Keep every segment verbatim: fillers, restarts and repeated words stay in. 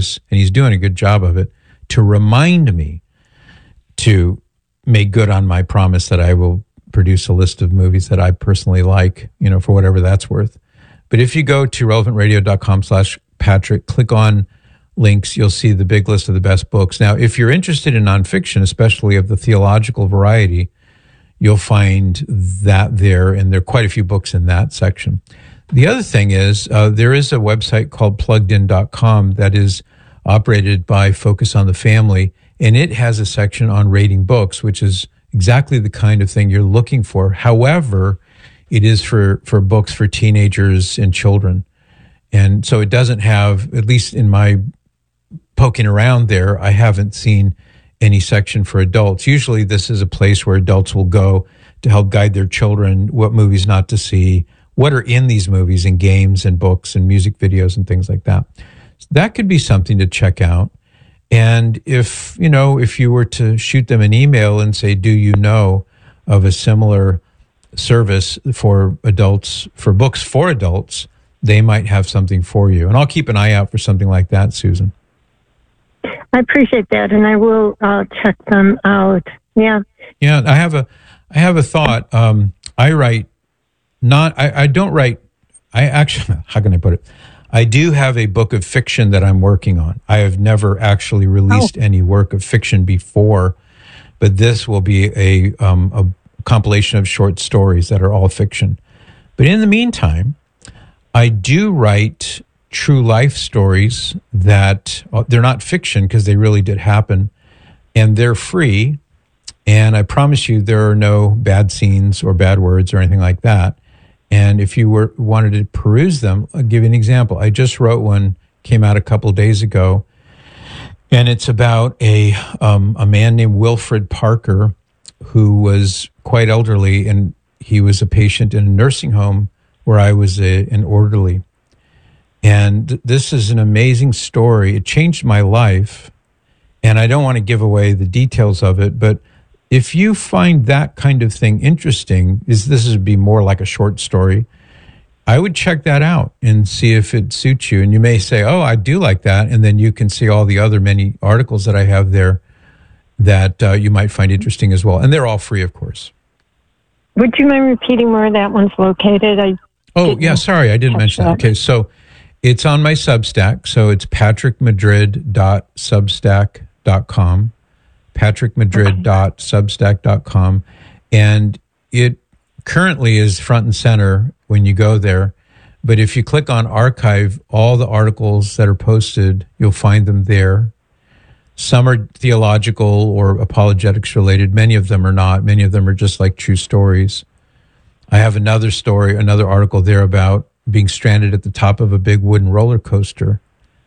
is, and he's doing a good job of it, to remind me to make good on my promise that I will produce a list of movies that I personally like, you know, for whatever that's worth. But if you go to relevantradio.com slash Patrick, click on links, you'll see the big list of the best books. Now, if you're interested in nonfiction, especially of the theological variety, you'll find that there, and there are quite a few books in that section. The other thing is, uh, there is a website called plugged in dot com that is operated by Focus on the Family, and it has a section on rating books, which is exactly the kind of thing you're looking for. However, it is for, for books for teenagers and children. And so it doesn't have, at least in my poking around there, I haven't seen any section for adults. Usually this is a place where adults will go to help guide their children what movies not to see, what are in these movies and games and books and music videos and things like that. So that could be something to check out. And if, you know, if you were to shoot them an email and say, do you know of a similar service for adults, for books for adults, they might have something for you. And I'll keep an eye out for something like that, Susan. I appreciate that, and I will uh, check them out. Yeah. Yeah, I have a, I have a thought. Um, I write, not, I, I don't write, I actually, how can I put it? I do have a book of fiction that I'm working on. I have never actually released oh. any work of fiction before, but this will be a, um, a compilation of short stories that are all fiction. But in the meantime, I do write true life stories that uh, they're not fiction because they really did happen, and they're free. And I promise you there are no bad scenes or bad words or anything like that. And if you were wanted to peruse them, I'll give you an example. I just wrote one, came out a couple of days ago, and it's about a um, a man named Wilfred Parker who was quite elderly, and he was a patient in a nursing home where I was a, an orderly. And this is an amazing story. It changed my life, and I don't want to give away the details of it, but if you find that kind of thing interesting, is this would be more like a short story, I would check that out and see if it suits you. And you may say, oh, I do like that. And then you can see all the other many articles that I have there that uh, you might find interesting as well. And they're all free, of course. Would you mind repeating where that one's located? I Oh, yeah, sorry, I didn't mention that. Okay, so it's on my Substack. So it's patrick madrid dot substack dot com. patrick madrid dot substack dot com, and it currently is front and center when you go there. But if you click on archive, all the articles that are posted, you'll find them there. Some are theological or apologetics related. Many of them are not. Many of them are just like true stories. I have another story, another article there about being stranded at the top of a big wooden roller coaster.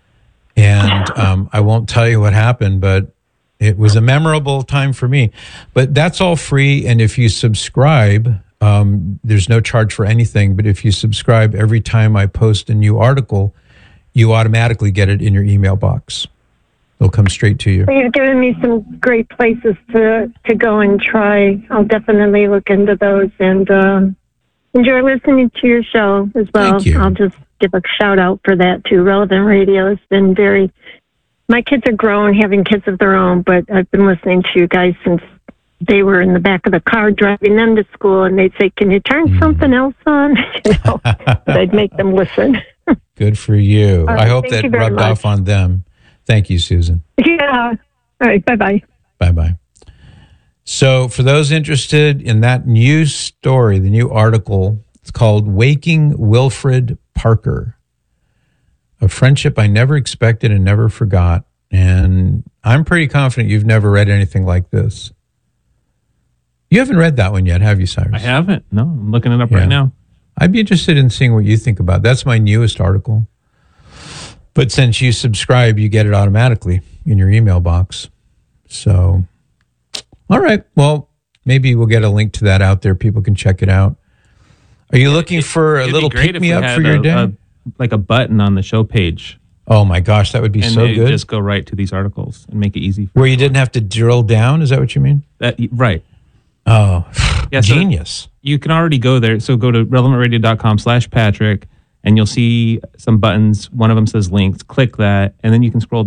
And um, I won't tell you what happened, but it was a memorable time for me. But that's all free, and if you subscribe, um, there's no charge for anything, but if you subscribe every time I post a new article, you automatically get it in your email box. It'll come straight to you. Well, you've given me some great places to, to go and try. I'll definitely look into those, and uh, enjoy listening to your show as well. Thank you. I'll just give a shout out for that too. Relevant Radio has been very... My kids are grown, having kids of their own, but I've been listening to you guys since they were in the back of the car driving them to school, and they'd say, can you turn mm. something else on? You know, I'd make them listen. Good for you. Right, I hope that rubbed much. off on them. Thank you, Susan. Yeah. All right. Bye-bye. Bye-bye. So for those interested in that new story, the new article, it's called Waking Wilfred Parker. A friendship I never expected and never forgot. And I'm pretty confident you've never read anything like this. You haven't read that one yet, have you, Cyrus? I haven't. No, I'm looking it up yeah. right now. I'd be interested in seeing what you think about it. That's my newest article. But since you subscribe, you get it automatically in your email box. So, all right. Well, maybe we'll get a link to that out there. People can check it out. Are you looking for a It'd little pick-me-up for your a, day? A, like a button on the show page. Oh my gosh, that would be and so good. Just go right to these articles and make it easy. For Where you didn't have to drill down, is that what you mean? That, right. Oh, yeah, genius. So you can already go there. So go to relevant radio dot com slash Patrick, and you'll see some buttons. One of them says links. Click that, and then you can scroll